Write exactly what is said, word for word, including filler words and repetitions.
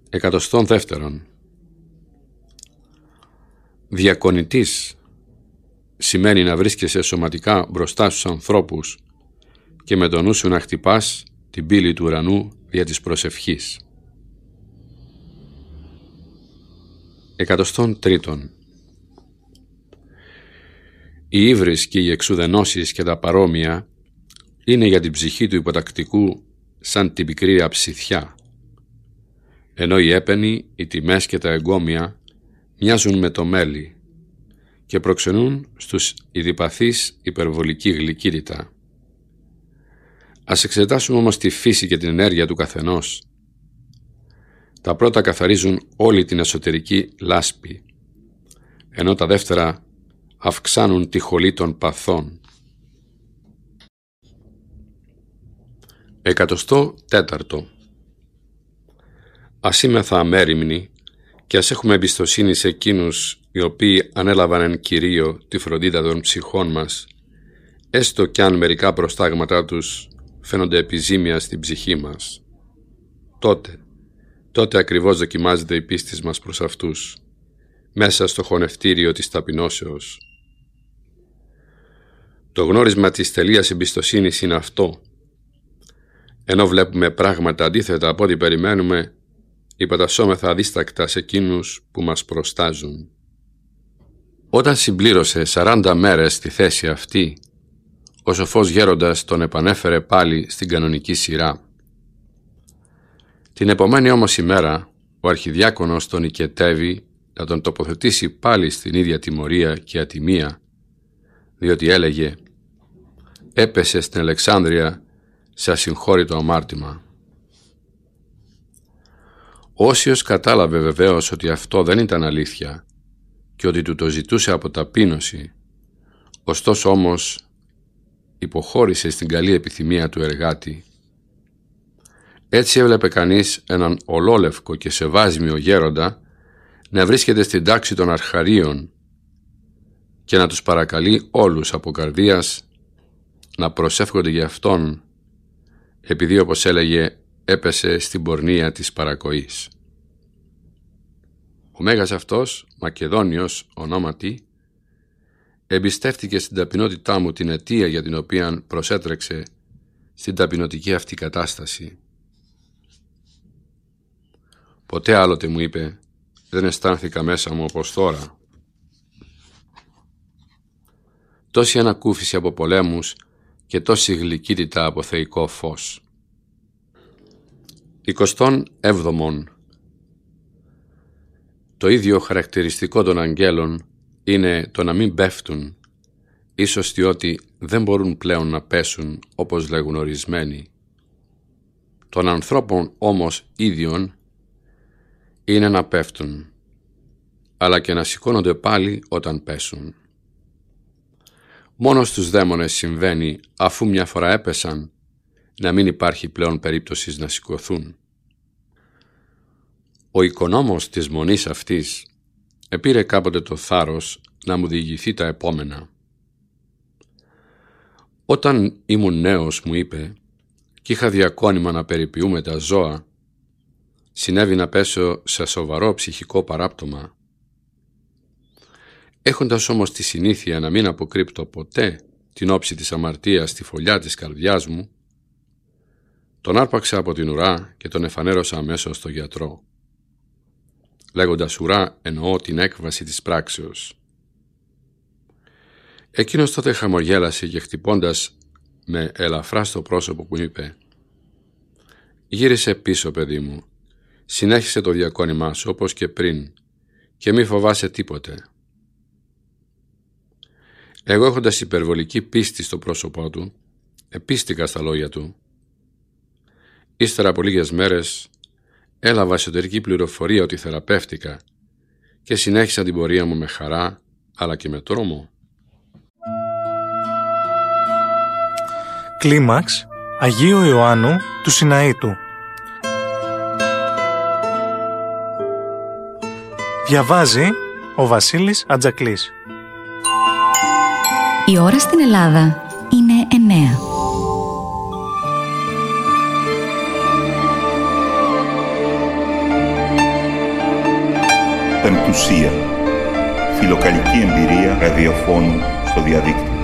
Εκατοστόν δεύτερον. Διακονητής σημαίνει να βρίσκεσαι σωματικά μπροστά στους ανθρώπους και με το νου σου να χτυπάς την πύλη του ουρανού δια της προσευχής. Εκατοστόν τρίτον. Οι ύβρις και οι εξουδενώσεις και τα παρόμοια είναι για την ψυχή του υποτακτικού σαν την πικρή αψιθιά, ενώ οι έπαινοι, οι τιμές και τα εγκόμια μοιάζουν με το μέλι και προξενούν στους ειδιπαθείς υπερβολική γλυκύτητα. Ας εξετάσουμε όμως τη φύση και την ενέργεια του καθενός. Τα πρώτα καθαρίζουν όλη την εσωτερική λάσπη, ενώ τα δεύτερα αυξάνουν τη χολή των παθών. Εκατοστό τέταρτο. Ας είμεθα αμέριμνοι και ας έχουμε εμπιστοσύνη σε εκείνους οι οποίοι ανέλαβαν εν κυρίω τη φροντίδα των ψυχών μας, έστω κι αν μερικά προστάγματά τους φαίνονται επιζήμια στην ψυχή μας. Τότε, τότε ακριβώς δοκιμάζεται η πίστη μας προς αυτούς, μέσα στο χωνευτήριο της ταπεινώσεως. Το γνώρισμα της τελείας εμπιστοσύνης είναι αυτό. Ενώ βλέπουμε πράγματα αντίθετα από ό,τι περιμένουμε, υποτασσόμεθα αδίστακτα σε εκείνους που μας προστάζουν. Όταν συμπλήρωσε σαράντα μέρες στη θέση αυτή, ο σοφός γέροντας τον επανέφερε πάλι στην κανονική σειρά. Την επομένη όμως ημέρα, ο αρχιδιάκονος τον οικετεύει να τον τοποθετήσει πάλι στην ίδια τιμωρία και ατιμία, διότι έλεγε «Έπεσε στην Αλεξάνδρεια σε ασυγχώρητο αμάρτημα». Ο Όσιος κατάλαβε βεβαίως ότι αυτό δεν ήταν αλήθεια και ότι του το ζητούσε από ταπείνωση, ωστόσο όμως υποχώρησε στην καλή επιθυμία του εργάτη. Έτσι έβλεπε κανείς έναν ολόλευκο και σεβάσμιο γέροντα να βρίσκεται στην τάξη των αρχαρίων και να τους παρακαλεί όλους από καρδίας να προσεύχονται για αυτόν, επειδή, όπως έλεγε, έπεσε στην πορνεία της παρακοής. Ο μέγας αυτός, Μακεδόνιος ονόματι, εμπιστεύτηκε στην ταπεινότητά μου την αιτία για την οποία προσέτρεξε στην ταπεινωτική αυτή κατάσταση. Ποτέ άλλοτε, μου είπε, δεν αισθάνθηκα μέσα μου όπως τώρα. Τόση ανακούφιση από πολέμους και τόση γλυκύτητα από θεϊκό φως. Εικοστόν έβδομον. Το ίδιο χαρακτηριστικό των αγγέλων είναι το να μην πέφτουν, ίσως διότι δεν μπορούν πλέον να πέσουν όπως λέγουν ορισμένοι. Των ανθρώπων όμως ίδιων είναι να πέφτουν, αλλά και να σηκώνονται πάλι όταν πέσουν. Μόνο στους δαίμονες συμβαίνει, αφού μια φορά έπεσαν, να μην υπάρχει πλέον περίπτωση να σηκωθούν. Ο οικονόμος της μονής αυτής επήρε κάποτε το θάρρος να μου διηγηθεί τα επόμενα. Όταν ήμουν νέος, μου είπε, και είχα διακόνημα να περιποιούμε τα ζώα, συνέβη να πέσω σε σοβαρό ψυχικό παράπτωμα. Έχοντας όμως τη συνήθεια να μην αποκρύπτω ποτέ την όψη της αμαρτίας στη φωλιά της καρδιάς μου, τον άρπαξα από την ουρά και τον εφανέρωσα αμέσως στο γιατρό. Λέγοντας ουρά εννοώ την έκβαση της πράξεως. Εκείνος τότε χαμογέλασε και χτυπώντας με ελαφρά στο πρόσωπο που είπε «Γύρισε πίσω, παιδί μου, συνέχισε το διακόνημά σου όπως και πριν και μη φοβάσαι τίποτε». Εγώ, έχοντας υπερβολική πίστη στο πρόσωπό του, επίστηκα στα λόγια του. Ύστερα από λίγες μέρες έλαβα εσωτερική πληροφορία ότι θεραπεύτηκα και συνέχισα την πορεία μου με χαρά αλλά και με τρόμο. Κλίμαξ Αγίου Ιωάννου του Σιναήτου. Διαβάζει ο Βασίλης Ατζακλής. Η ώρα στην Ελλάδα είναι εννέα. Πεντουσία. Φιλοκαλική εμπειρία ραδιοφώνου στο διαδίκτυο.